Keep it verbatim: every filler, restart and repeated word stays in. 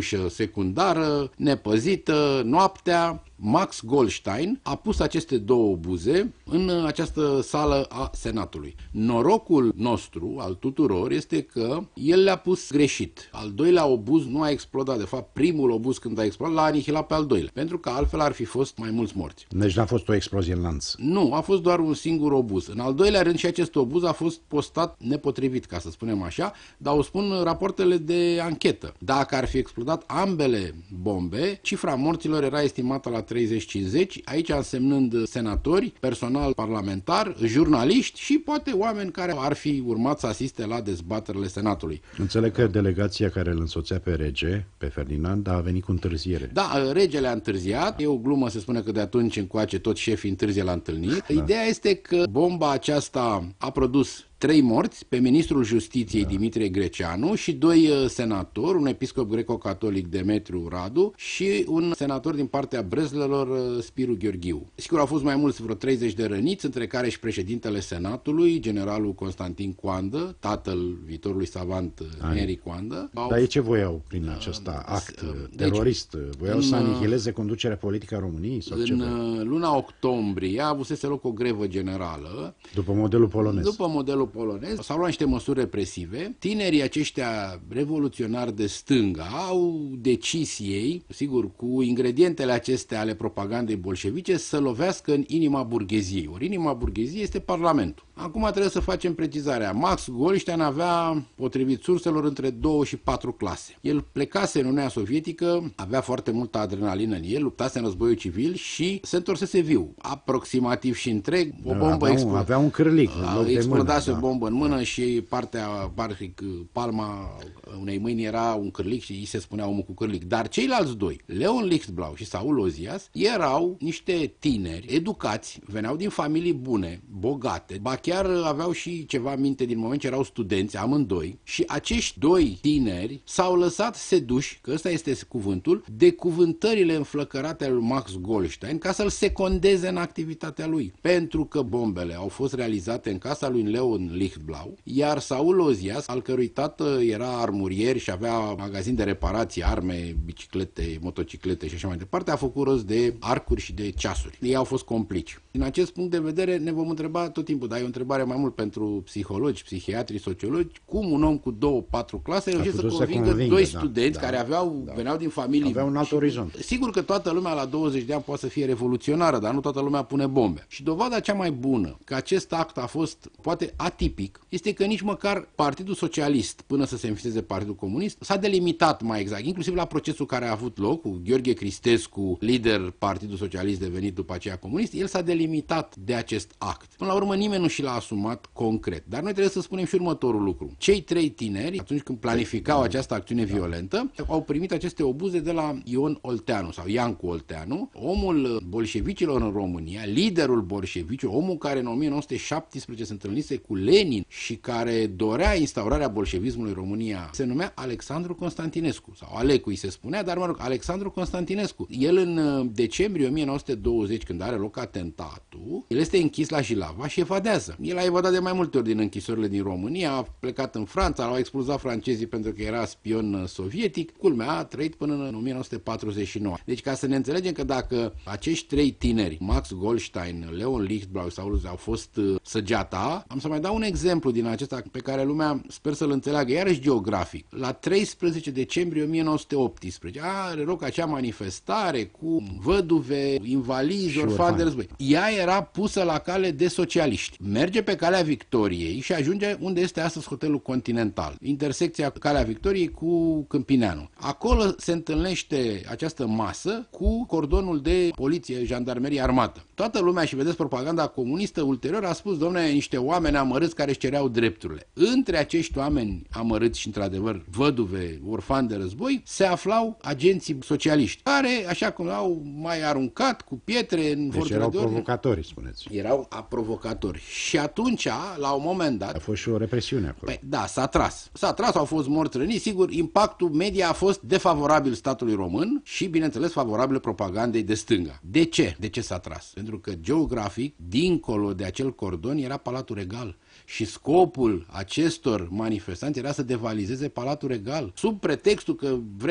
ușă secundară, nepăzită, noaptea. Max Goldstein a pus aceste două obuze în această sală a Senatului. Norocul nostru, al tuturor, este că el le-a pus greșit. Al doilea obuz nu a explodat. De fapt, primul obuz când a explodat l-a anihilat pe al doilea. Pentru că altfel ar fi fost mai mulți morți. Deci n-a fost o explozie în lanț. Nu, a fost doar un singur obuz. În al doilea rând și acest obuz a fost postat nepotrivit, ca să spunem așa, dar o spun rapoartele de anchetă. Dacă ar fi explodat ambele bombe, cifra morților era estimată la treizeci cincizeci, aici însemnând senatori, personal parlamentar, jurnaliști și poate oameni care ar fi urmat să asiste la dezbaterile Senatului. Înțeleg că delegația care îl însoțea pe rege, pe Ferdinand, a venit cu întârziere. Da, regele a întârziat. E o glumă, se spune că de atunci încoace tot șefii întârzie la întâlniri. Da. Ideea este că bomba aceasta a produs trei morți, pe ministrul justiției da. Dimitrie Greceanu și doi senatori, un episcop greco-catolic Demetriu Radu și un senator din partea Brezlelor, Spiru Gheorghiu. Sigur, au fost mai mulți, vreo treizeci de răniți, între care și președintele Senatului, generalul Constantin Coandă, tatăl viitorului savant Ai. Henry Coandă. Dar ei ce voiau prin acest act terorist? Voiau în, să anihileze conducerea politică a României? Sau în ce luna octombrie avusese loc o grevă generală. După modelul polonez. După modelul polonez, s-au luat niște măsuri represive. Tinerii aceștia revoluționari de stânga au decis ei, sigur, cu ingredientele acestea ale propagandei bolșevice, să lovească în inima burgheziei. Ori inima burgheziei este Parlamentul. Acum trebuie să facem precizarea. Max Goldstein avea, potrivit surselor, între două și patru clase. El plecase în Uniunea Sovietică, avea foarte multă adrenalină în el, luptase în războiul civil și se întorsese viu. Aproximativ și întreg, o bombă avea, exploda. avea un cârlic. Explodase o da. bombă în mână și partea, partic, palma unei mâini era un cârlic și îi se spunea omul cu cârlic. Dar ceilalți doi, Leon Lichtblau și Saul Ozias, erau niște tineri educați, veneau din familii bune, bogate, ba chiar aveau și ceva minte din moment ce erau studenți, amândoi, și acești doi tineri s-au lăsat seduși, că ăsta este cuvântul, de cuvântările înflăcărate ale lui Max Goldstein ca să-l secondeze în activitatea lui. Pentru că bombele au fost realizate în casa lui Leon Lichtblau, iar Saul Ozias, al cărui tată era armurier și avea magazin de reparații, arme, biciclete, motociclete și așa mai departe, a făcut rost de arcuri și de ceasuri. Ei au fost complici. Din acest punct de vedere ne vom întreba tot timpul, dar e o întrebare mai mult pentru psihologi, psihiatri, sociologi, cum un om cu două, patru clase reușește să convingă, convingă doi da, studenți da, care aveau, da, veneau din familii. Aveau un alt și, orizont. Sigur că toată lumea la douăzeci de ani poate să fie revoluționară, dar nu toată lumea pune bombe. Și dovada cea mai bună că acest act a fost poate atipic este că nici măcar Partidul Socialist, până să se înființeze Partidul Comunist, s-a delimitat mai exact, inclusiv la procesul care a avut loc cu Gheorghe Cristescu, lider Partidul Socialist devenit după aceea comunist, el s-a delimitat de acest act. Până la urmă nimeni nu și l-a asumat concret. Dar noi trebuie să spunem și următorul lucru. Cei trei tineri, atunci când planificau această acțiune violentă, au primit aceste obuze de la Ion Olteanu sau Iancu Olteanu, omul bolșevicilor în România, liderul bolșevicilor, omul care în o mie nouă sute șaptesprezece se întâlnise cu Lenin și care dorea instaurarea bolșevismului în România, se numea Alexandru Constantinescu, sau Alecu îi se spunea, dar mă rog, Alexandru Constantinescu. El în decembrie o mie nouă sute douăzeci, când are loc atentatul, el este închis la Jilava și evadează. El a evadat de mai multe ori din închisorile din România, a plecat în Franța, l-au expulzat francezii pentru că era spion sovietic. Culmea, a trăit până în o mie nouă sute patruzeci și nouă. Deci ca să ne înțelegem că dacă acești trei tineri, Max Goldstein, Leon Lichtblau sau Saul au fost săgeata, am să mai dau un exemplu din acesta pe care lumea sper să-l înțeleagă, iarăși geografic. La treisprezece decembrie o mie nouă sute optsprezece are loc acea manifestare cu văduve, invalizi, orfani de război. Ea era pusă la cale de socialiști. Merge pe Calea Victoriei și ajunge unde este astăzi Hotelul Continental, intersecția Calea Victoriei cu Câmpineanu. Acolo se întâlnește această masă cu cordonul de poliție, jandarmerie, armată. Toată lumea, și vedeți propaganda comunistă ulterior, a spus, domne, niște oameni amărâți care își cereau drepturile. Între acești oameni amărâți și, într-adevăr, văduve, orfani de război, se aflau agenții socialiști, care, așa cum au mai aruncat cu pietre în deci erau provocatori, spuneți. Erau provocatori. Și atunci, la un moment dat... A fost și o represiune acolo. Păi, da, s-a tras. S-a tras, au fost morți răniți. Sigur, impactul media a fost defavorabil statului român și, bineînțeles, favorabil propagandei de stânga. De ce? De ce s-a tras? Pentru că, geografic, dincolo de acel cordon, era Palatul Regal. Și scopul acestor manifestanți era să devalizeze Palatul Regal, sub pretextul că vrem